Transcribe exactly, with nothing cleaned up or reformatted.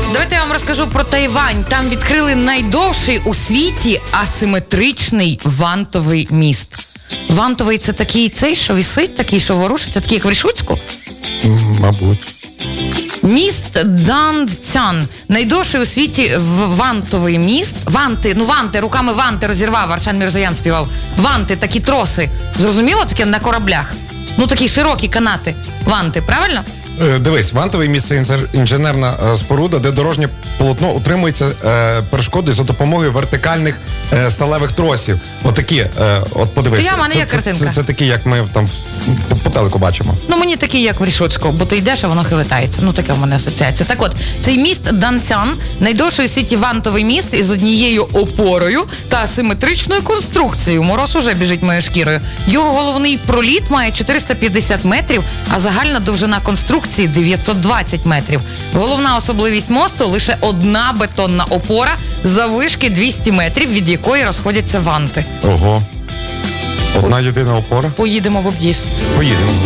Давайте я вам розкажу про Тайвань. Там відкрили найдовший у світі асиметричний вантовий міст. Вантовий – це такий цей, що висить, такий, що ворушиться, такий, як в Рішуцьку? Мабуть. Міст Данцян. Найдовший у світі вантовий міст. Ванти, ну ванти, руками ванти розірвав, Арсен Мірзоян співав. Ванти, такі троси. Зрозуміло? Таке на кораблях. Ну такі широкі канати. Ванти, правильно? Е, дивись, вантовий міст – це інженерна е, споруда, де дорожнє полотно утримується е, перешкодою за допомогою вертикальних е, сталевих тросів. Отакі, е, от подивись. То я, в мене це, є це, картинка. Це, це, це такі, як ми там в, по, по телеку бачимо. Ну, мені такий, як в Рішуцьку, бо ти йдеш, а воно хилитається. Ну, таке в мене асоціація. Так от, цей міст Данцян – найдовший у світі вантовий міст із однією опорою та асиметричною конструкцією. Мороз уже біжить моєю шкірою. Його головний проліт має чотириста п'ятдесят метрів, а загальна довжина конструкції – дев'ятсот двадцять метрів. Головна особливість мосту – лише одна бетонна опора заввишки двісті метрів, від якої розходяться ванти. Ого. Одна єдина опора. Поїдемо в об'їзд. Поїдемо.